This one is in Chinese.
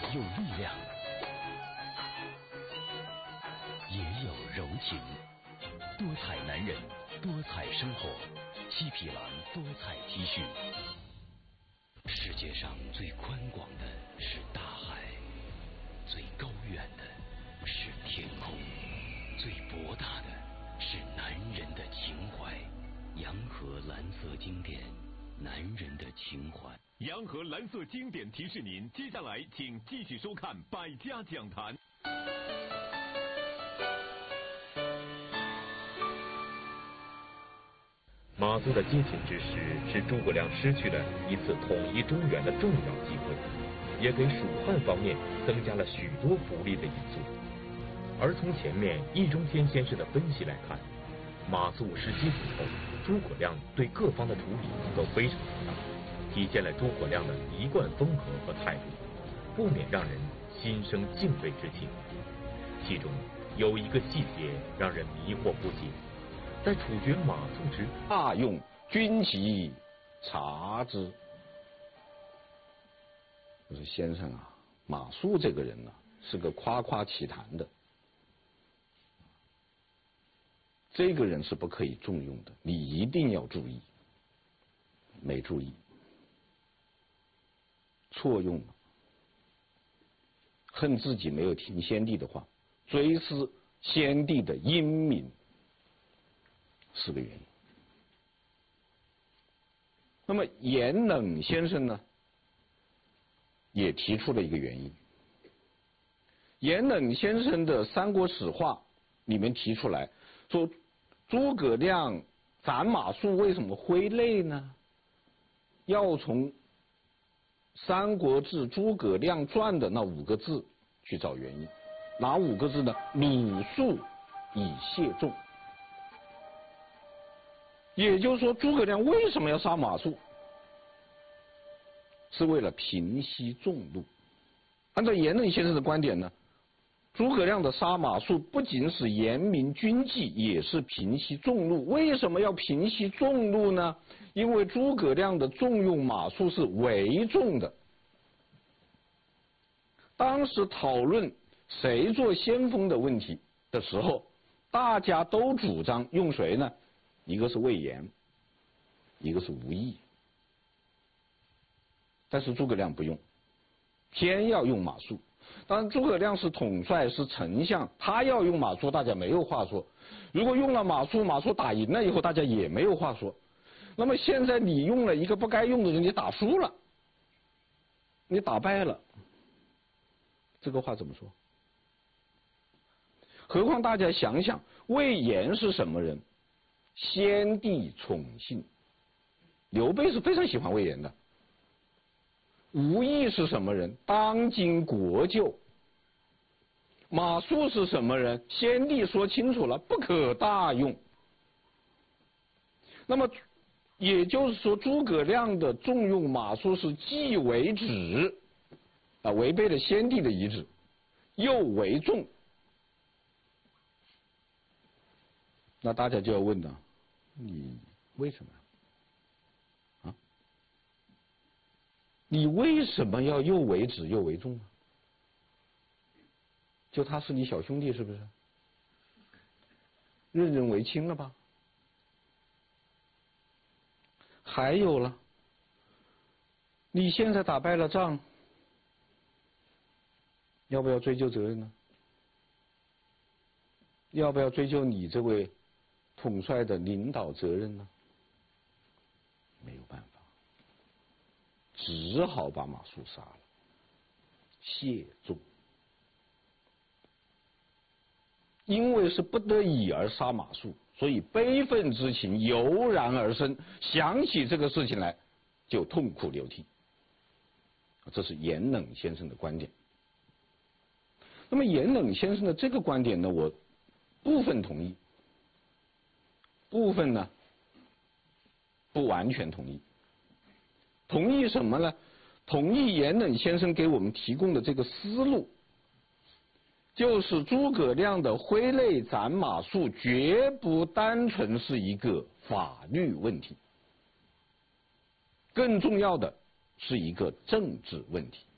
有力量，也有柔情。多彩男人，多彩生活，七匹狼多彩 T 恤。世界上最宽广的是大海，最高远的是天空，最博大的是男人的情怀。洋河蓝色经典，男人的情怀。 洋河蓝色经典提示您，接下来请继续收看百家讲坛。 马谡的接秦之时，使诸葛亮失去了一次统一中原的重要机会，也给蜀汉方面增加了许多不利的因素。而从前面易中天先生的分析来看，马谡失接秦后，诸葛亮对各方的处理都非常妥当，体现了诸葛亮的一贯风格和态度，不免让人心生敬畏之情。其中有一个细节让人迷惑不解。在处决马谡时， 大用军旗察之。我说先生啊，马谡这个人呢，是个夸夸其谈的，这个人是不可以重用的，你一定要注意。没注意，错用了，恨自己没有听先帝的话，追思先帝的英明。是个原因。那么严冷先生呢，也提出了一个原因。严冷先生的《三国史话》里面提出来说，诸葛亮斩马谡为什么挥泪呢？要从《三国志·诸葛亮传》的那5个字去找原因。哪5个字呢？鲁肃以谢众。也就是说，诸葛亮为什么要杀马谡？是为了平息众怒。按照严冷先生的观点呢，诸葛亮的杀马谡不仅是严明军纪，也是平息众怒。为什么要平息众怒呢？因为诸葛亮的重用马谡是为重的。当时讨论谁做先锋的问题的时候，大家都主张用谁呢？一个是魏延，一个是吴懿，但是诸葛亮不用，偏要用马谡。当然，诸葛亮是统帅，是丞相，他要用马谡，大家没有话说。如果用了马谡，马谡打赢了以后，大家也没有话说。那么现在你用了一个不该用的人，你打输了，你打败了，这个话怎么说？何况大家想想，魏延是什么人？先帝宠幸，刘备是非常喜欢魏延的。吴懿是什么人？当今国舅。马谡是什么人？先帝说清楚了，不可大用。那么也就是说，诸葛亮的重用马谡是既为止违背了先帝的遗旨，又为重。那大家就要问了，你为什么啊？你为什么要又为止又为重呢？就他是你小兄弟，是不是？任人唯亲了吧？还有了，你现在打败了仗，要不要追究责任呢？要不要追究你这位统帅的领导责任呢？没有办法，只好把马谡杀了，谢众。因为是不得已而杀马谡，所以悲愤之情油然而生，想起这个事情来就痛哭流涕。这是严冷先生的观点。那么严冷先生的这个观点呢，我部分同意，部分呢不完全同意。同意什么呢？同意严冷先生给我们提供的这个思路，就是诸葛亮的挥泪斩马谡绝不单纯是一个法律问题，更重要的是一个政治问题。